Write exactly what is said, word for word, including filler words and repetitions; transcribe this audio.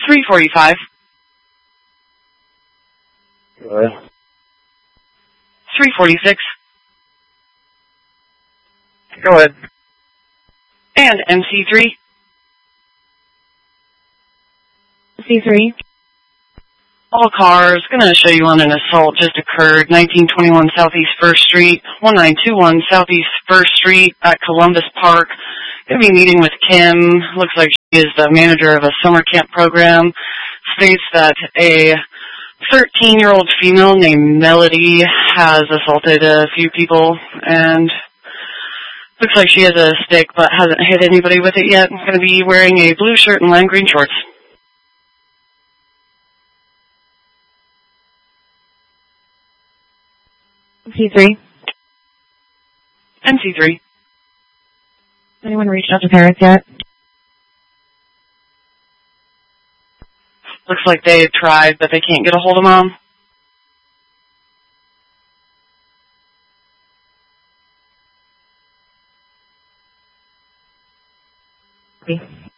three forty-five. Go ahead. three forty-six. Go ahead. And M C three. C three. All cars, gonna show you on an assault just occurred, nineteen twenty-one Southeast First Street, nineteen twenty-one Southeast First Street at Columbus Park. Gonna be meeting with Kim. Looks like she is the manager of a summer camp program. States that a thirteen-year-old female named Melody has assaulted a few people, and looks like she has a stick but hasn't hit anybody with it yet. Gonna be wearing a blue shirt and lime green shorts. M C three. M C three. Anyone reached out to parents yet? Looks like they've tried, but they can't get a hold of Mom. Okay.